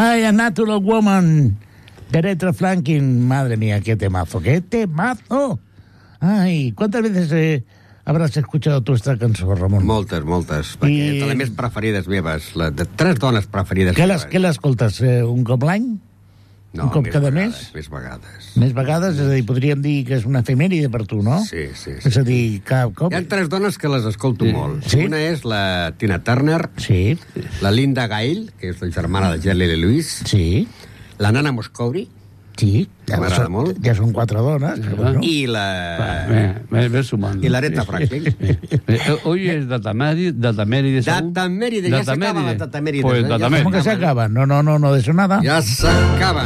Ay, A Natural Woman, de Aretha Franklin. Madre mía, qué temazo, qué temazo. Ay, ¿cuántas veces habrás escuchado tu esta cançó, Ramon? Moltes, perquè de les més preferides meves, de 3 dones preferides meves. Què l'escoltes, un cop l'any? No, un cop cada mes? Més vegades. Més vegades? És a dir, podríem dir que és una efemèride per tu, no? Sí. És a dir, cap cop... Hi ha 3 dones que les escolto molt. Sí? Una és la Tina Turner, sí. La Linda Gail, que és la germana de Jerry Lee Lewis, sí. La Nana Moscowri, sí, m'agrada molt. Ja són 4 dones. Bueno. I Ves sumando. I l'Aretha Franklin. Hoy es Datameri de Saúl. Datameri, ya se acaban las Datameri. Pues Datameri. ¿Cómo que se acaban? No de eso nada. Ja s'acaben.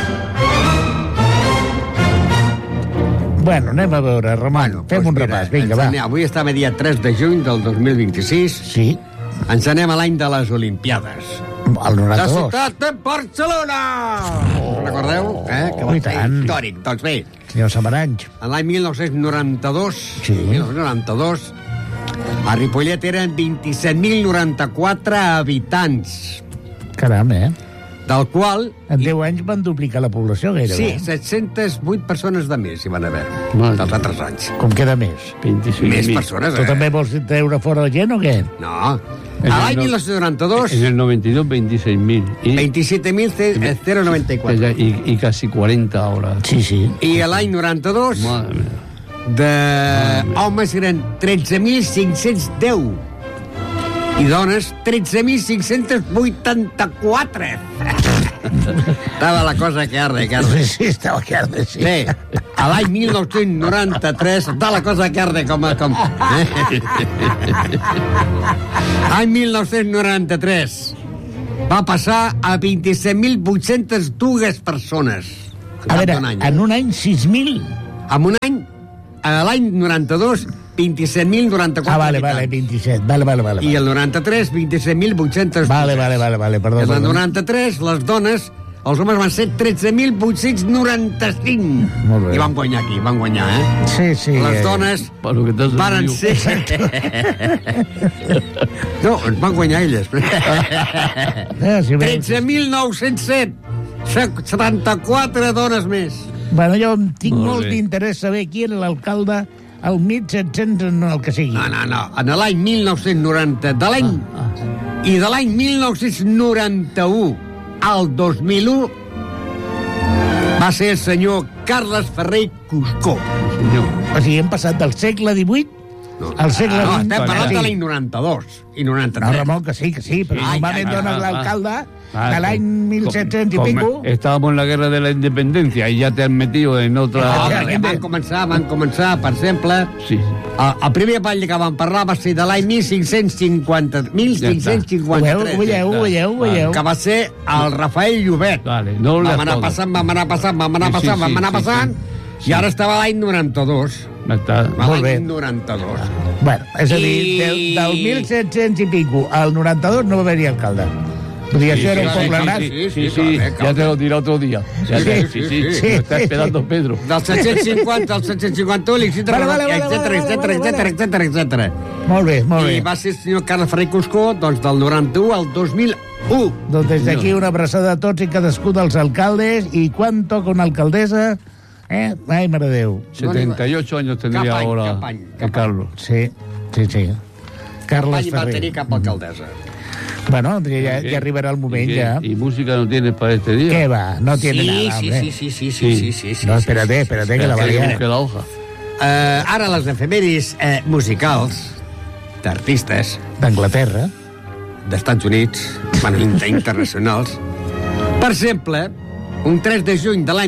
Bueno, anem a veure, Ramon, fem un repàs, vinga, va. Avui estem a dia 3 de juny del 2026. Sí. Ens anem a l'any de les Olimpiades. El 92. La ciutat de Barcelona! Recordeu? Que va ser històric. Doncs bé, Senyor Samaranch. en l'any 1992, Sí. 1992, a Ripollet eren 27.094 habitants, Caram, del qual... En 10 anys van duplicar la població, gairebé. Sí, 708 persones de més hi van haver, dels altres anys. Com queda més? 25.000. Més persones, Tu també vols treure fora la gent o què? No. A l'any 1992... En el 92, 26.000. 27.094. Y casi 40 ahora. Sí. I a l'any 92... Madre mía. Homes eren 13.510 i dones 13.584. Estava la cosa que arde. Sí, estava que arde, sí. Bé, a l'any 1993 està la cosa que arde com... Any 1993 va passar a 27.802 persones. A veure, en un any 6.000... En un any, a l'any 92, 27.094 vale, 27. Vale. I el 93, 27.800. Vale, perdó. I el 93, les dones, els homes van ser 13.895. Molt bé. I van guanyar aquí, Sí. Les dones van ser... No, van guanyar elles. 13.907. 74 dones més. Bueno, jo tinc molt d'interès saber qui era l'alcalde al 1700 en el que sigui. No. En l'any 1990, i de l'any 1991 al 2001 va ser el senyor Carles Ferrer i Cuscó. O sigui, hem passat del segle XVIII al segle XX. No, estem parlant de l'any 92 i 93. No, Ramon, que sí, però normalment dones l'alcalde de l'any 1700 i pico. Estábamos en la guerra de la independencia y ya te has metido en otra... Van començar, per exemple, sí. El primer ball que vam parlar va ser de l'any 1553. Que va ser el Rafael Llobet. Vale, no vam anar passant, i ara estava l'any 92. Molt bé. 92. Bueno, és a dir, del 1700 i pico al 92 no va haver-hi alcalde. Podria ser un poblenat. Sí, ya te lo diré otro día. Sí. Lo está esperando Pedro. Del 750 al 751, etcètera. Molt bé. I va ser el senyor Carles Ferrer i Cuscó, doncs, del 91 al 2001. Doncs des d'aquí una abraçada a tots i cadascú dels alcaldes. I quan toca una alcaldessa? Ai, mare de Déu. 78 años tendría ahora Carlos. Sí. Carles Ferrer. Va tenir cap alcaldessa. Bueno, ja arribarà el moment, ja. ¿Y música no tienes para este día? ¿Qué va? No tiene nada, hombre. Sí. No, espérate, que la varia. Que la hoja. Ara les efemèrides musicals d'artistes d'Anglaterra, d'Estats Units, internacionals. Per exemple, un 3 de juny de l'any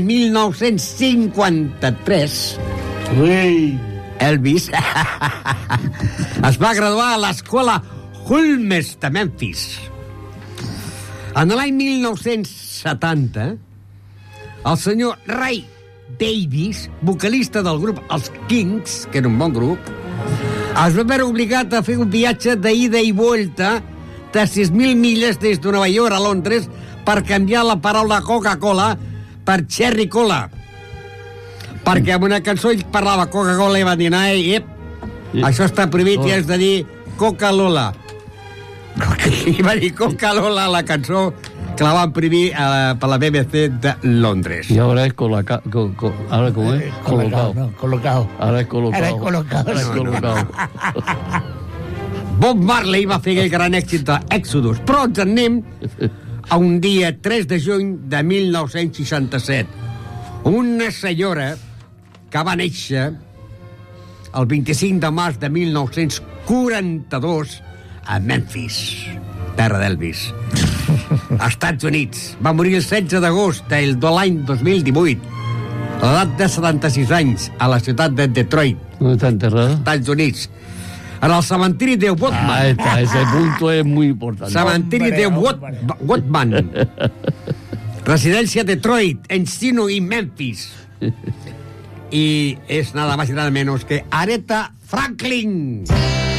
1953, Elvis es va graduar a l'escola Holmes de Memphis. En l'any 1970, el senyor Ray Davies, vocalista del grup Els Kings, que era un bon grup, es va veure obligat a fer un viatge d'ida i volta de 6.000 milles des de Nova York a Londres per canviar la paraula Coca-Cola per Cherry Cola. Perquè en una cançó ell parlava Coca-Cola i va dir, això està prohibit i has de dir Coca-Lola. I va dir Coca-Lola a la cançó que la van prohibir per la BBC de Londres. Y ahora es ahora cómo es? Colocado. No, colocado. Ahora es colocado. Ara és colocado. Ahora es colocado. Bob Marley va fer el gran èxit d'Exodus, però ens anem a un dia 3 de juny de 1967. Una senyora que va néixer el 25 de març de 1942 a Memphis, terra d'Elvis, als Estats Units. Va morir el 16 d'agost de l'any 2018, a l'edat de 76 anys, a la ciutat de Detroit, ¿Dónde está enterrada? Estats Units, en el cementiri de Woodman. Ahí está, ese punto es muy importante. Cementiri de Woodman. Residència Detroit, Encino y Memphis. Y es nada más y nada menos que Aretha Franklin.